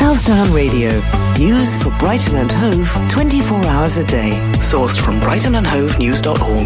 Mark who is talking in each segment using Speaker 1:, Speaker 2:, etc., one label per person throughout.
Speaker 1: Southdown Radio. News for Brighton and Hove 24 hours a day. Sourced from brightonandhovenews.org.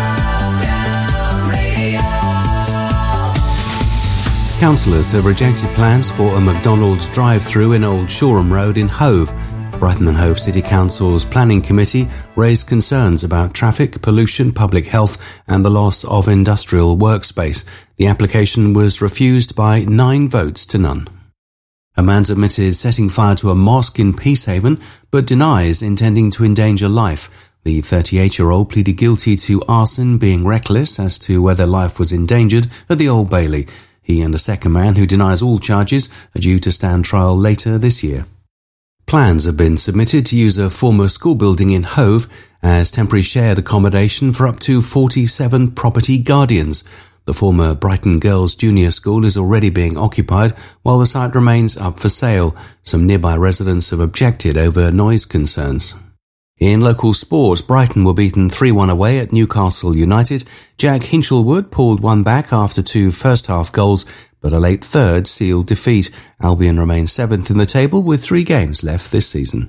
Speaker 2: Councillors have rejected plans for a McDonald's drive-through in Old Shoreham Road in Hove. Brighton and Hove City Council's Planning Committee raised concerns about traffic, pollution, public health and the loss of industrial workspace. The application was refused by 9 votes to none. A man's admitted setting fire to a mosque in Peacehaven, but denies intending to endanger life. The 38-year-old pleaded guilty to arson, being reckless as to whether life was endangered at the Old Bailey. He and a second man, who denies all charges, are due to stand trial later this year. Plans have been submitted to use a former school building in Hove as temporary shared accommodation for up to 47 property guardians. The former Brighton Girls Junior School is already being occupied, while the site remains up for sale. Some nearby residents have objected over noise concerns. In local sport, Brighton were beaten 3-1 away at Newcastle United. Jack Hinchelwood pulled one back after 2 first-half goals, but a late third sealed defeat. Albion remains 7th in the table with 3 games left this season.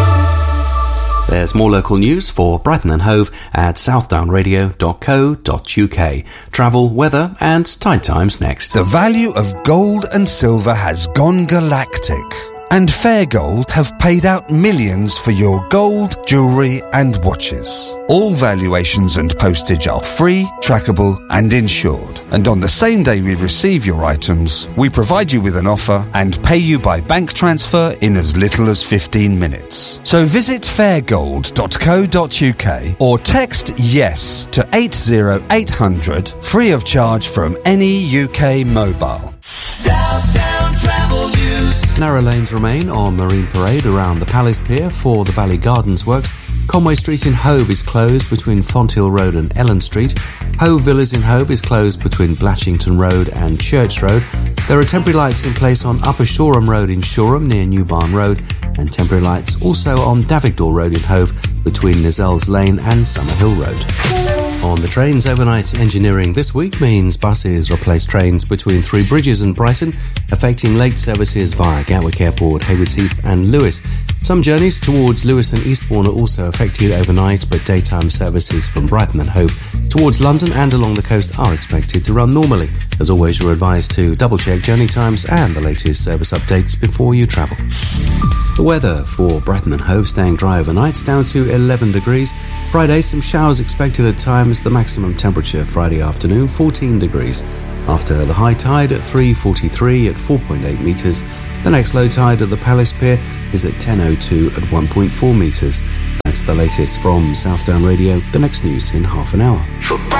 Speaker 2: There's more local news for Brighton and Hove at southdownradio.co.uk. Travel, weather and tide times next.
Speaker 3: The value of gold and silver has gone galactic, and Fair Gold have paid out millions for your gold, jewellery and watches. All valuations and postage are free, trackable and insured. And on the same day we receive your items, we provide you with an offer and pay you by bank transfer in as little as 15 minutes. So visit fairgold.co.uk or text YES to 80800 free of charge from any UK mobile.
Speaker 4: Southdown Travel News.
Speaker 2: Narrow lanes remain on Marine Parade around the Palace Pier for the Valley Gardens works. Conway Street in Hove is closed between Fonthill Road and Ellen Street. Hove Villas in Hove is closed between Blatchington Road and Church Road. There are temporary lights in place on Upper Shoreham Road in Shoreham near New Barn Road, and temporary lights also on Davigdor Road in Hove between Nizelles Lane and Summerhill Road. On the trains, overnight engineering this week means buses replace trains between Three Bridges and Brighton, affecting late services via Gatwick Airport, Haywards Heath and Lewes. Some journeys towards Lewes and Eastbourne are also affected overnight, but daytime services from Brighton and Hove towards London and along the coast are expected to run normally. As always, you're advised to double-check journey times and the latest service updates before you travel. The weather for Brighton and Hove staying dry overnight, down to 11 degrees. Friday, some showers expected at times. The maximum temperature Friday afternoon, 14 degrees. After the high tide at 3:43 at 4.8 metres. The next low tide at the Palace Pier is at 10:02 at 1.4 metres. That's the latest from Southdown Radio. The next news in half an hour.